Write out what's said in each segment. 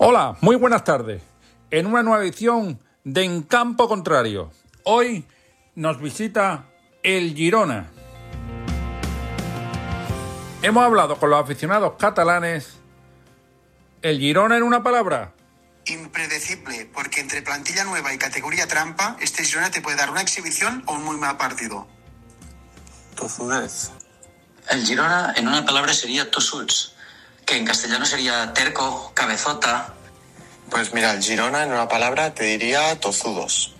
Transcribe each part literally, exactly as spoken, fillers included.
Hola, muy buenas tardes. En una nueva edición de En Campo Contrario. Hoy nos visita el Girona. Hemos hablado con los aficionados catalanes. ¿El Girona en una palabra? Impredecible, porque entre plantilla nueva y categoría trampa, este Girona te puede dar una exhibición o un muy mal partido. Tozudez. El Girona en una palabra sería tossuts, que en castellano sería terco, cabezota. Pues mira, el Girona en una palabra te diría tozudos.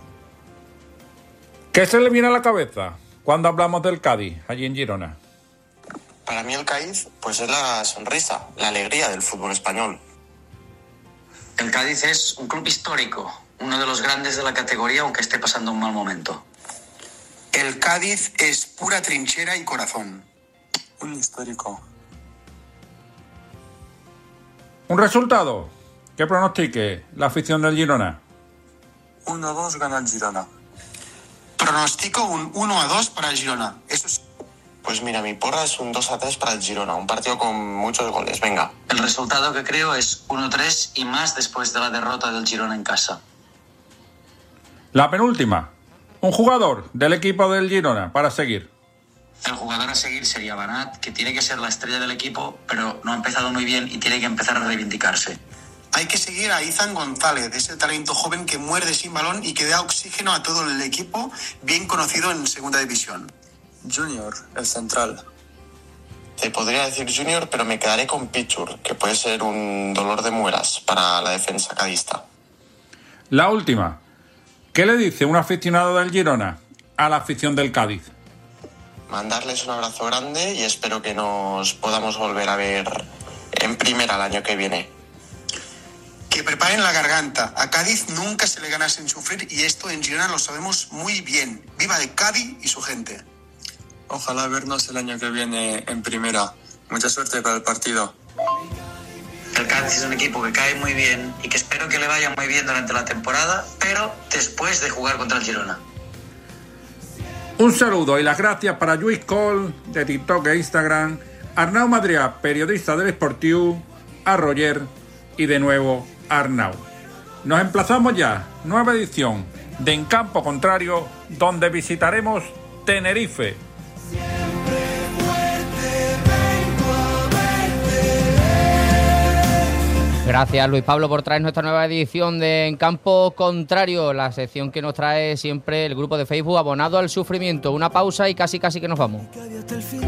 ¿Qué se le viene a la cabeza cuando hablamos del Cádiz allí en Girona? Para mí el Cádiz pues es la sonrisa, la alegría del fútbol español. El Cádiz es un club histórico, uno de los grandes de la categoría, aunque esté pasando un mal momento. El Cádiz es pura trinchera y corazón. Un histórico. ¿Un resultado que pronostique la afición del Girona? uno a dos gana el Girona. Pronostico un uno a dos para el Girona. Eso es... Pues mira, mi porra es un dos a tres para el Girona, un partido con muchos goles, venga. El resultado que creo es uno a tres y más después de la derrota del Girona en casa. La penúltima. Un jugador del equipo del Girona para seguir. El jugador a seguir sería Banat, que tiene que ser la estrella del equipo, pero no ha empezado muy bien y tiene que empezar a reivindicarse. Hay que seguir a Izan González, ese talento joven que muerde sin balón y que da oxígeno a todo el equipo, bien conocido en segunda división. Junior, el central. Te podría decir Junior, pero me quedaré con Pichur, que puede ser un dolor de muelas para la defensa cadista. La última. ¿Qué le dice un aficionado del Girona a la afición del Cádiz? Mandarles un abrazo grande y espero que nos podamos volver a ver en primera el año que viene. Que preparen la garganta. A Cádiz nunca se le gana sin sufrir y esto en Girona lo sabemos muy bien. ¡Viva el Cádiz y su gente! Ojalá vernos el año que viene en primera. Mucha suerte para el partido. El Cádiz es un equipo que cae muy bien y que espero que le vaya muy bien durante la temporada, pero después de jugar contra el Girona. Un saludo y las gracias para Lluís Col, de TikTok e Instagram, Arnau Madrià, periodista del Esportiu, a Roger y de nuevo Arnau. Nos emplazamos ya, nueva edición de En Campo Contrario, donde visitaremos Tenerife. Gracias, Luis Pablo, por traer nuestra nueva edición de En Campo Contrario, la sección que nos trae siempre el grupo de Facebook Abonado al Sufrimiento. Una pausa y casi casi que nos vamos.